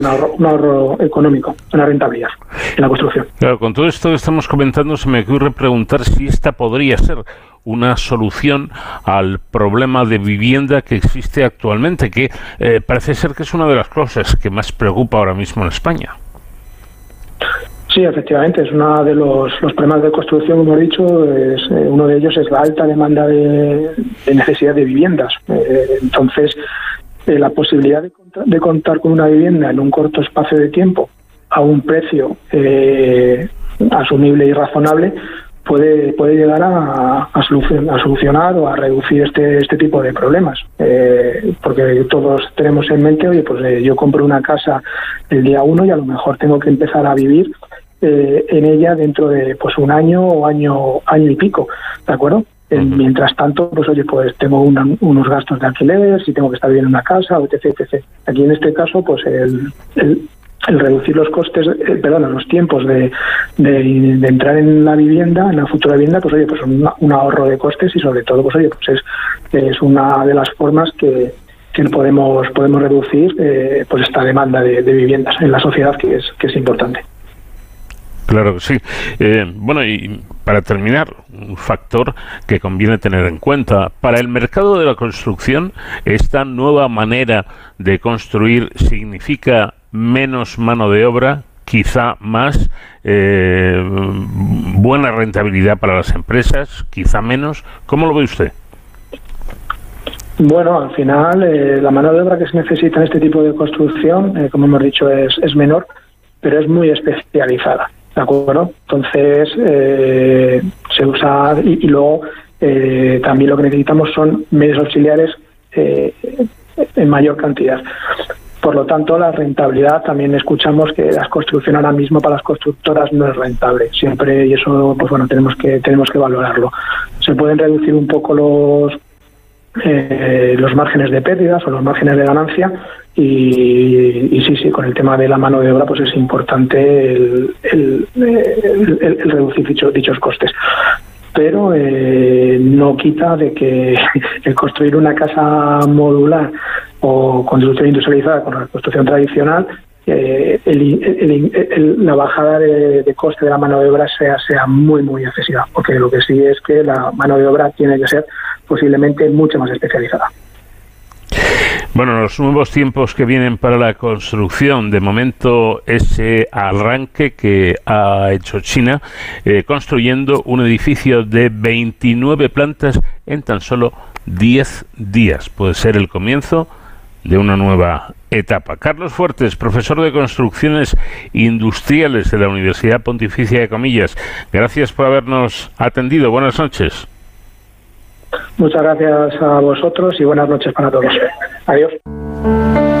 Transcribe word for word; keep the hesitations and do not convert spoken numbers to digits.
un ahorro, un ahorro económico, una rentabilidad en la construcción. Claro, con todo esto que estamos comentando se me ocurre preguntar si esta podría ser una solución al problema de vivienda que existe actualmente, que eh, parece ser que es una de las cosas que más preocupa ahora mismo en España. Sí, efectivamente, es uno de los, los problemas de construcción, como he dicho, es, eh, uno de ellos es la alta demanda de, de necesidad de viviendas. Eh, entonces, eh, la posibilidad de, contar, de contar con una vivienda en un corto espacio de tiempo a un precio eh, asumible y razonable puede puede llegar a, a, solucionar, a solucionar o a reducir este este tipo de problemas, eh, porque todos tenemos en mente, oye, pues eh, yo compro una casa el día uno y a lo mejor tengo que empezar a vivir eh, en ella dentro de pues un año o año año y pico, ¿de acuerdo? Eh, mientras tanto, pues oye, pues tengo una, unos gastos de alquiler, si tengo que estar viviendo en una casa, etc, etcétera. Aquí en este caso, pues el, el el reducir los costes, eh, perdón, los tiempos de, de, de entrar en la vivienda, en la futura vivienda, pues oye, pues un, un ahorro de costes y sobre todo, pues oye, pues es, es una de las formas que, que podemos podemos reducir eh, pues esta demanda de, de viviendas en la sociedad, que es que es importante. Claro que sí. Eh, bueno, y para terminar, un factor que conviene tener en cuenta. Para el mercado de la construcción, esta nueva manera de construir significa menos mano de obra, quizá más, eh, buena rentabilidad para las empresas, quizá menos. ¿Cómo lo ve usted? Bueno, al final eh, la mano de obra que se necesita en este tipo de construcción, eh, como hemos dicho, es, es menor, pero es muy especializada, ¿de acuerdo? Entonces eh, se usa y, y luego eh, también lo que necesitamos son medios auxiliares eh, en mayor cantidad. Por lo tanto, la rentabilidad, también escuchamos que la construcción ahora mismo para las constructoras no es rentable. Siempre, y eso, pues bueno, tenemos que tenemos que valorarlo. Se pueden reducir un poco los eh, los márgenes de pérdidas o los márgenes de ganancia y, y sí, sí, con el tema de la mano de obra, pues es importante el, el, el, el, el reducir dichos, dichos costes. Pero eh, no quita de que el construir una casa modular o construcción industrializada con la construcción tradicional, eh, el, el, el, la bajada de, de coste de la mano de obra sea, sea muy, muy excesiva, porque lo que sí es que la mano de obra tiene que ser posiblemente mucho más especializada. Bueno, los nuevos tiempos que vienen para la construcción, de momento ese arranque que ha hecho China, eh, construyendo un edificio de veintinueve plantas en tan solo diez días. Puede ser el comienzo de una nueva etapa. Carlos Fuertes, profesor de Construcciones Industriales de la Universidad Pontificia de Comillas, gracias por habernos atendido. Buenas noches. Muchas gracias a vosotros y buenas noches para todos. Adiós.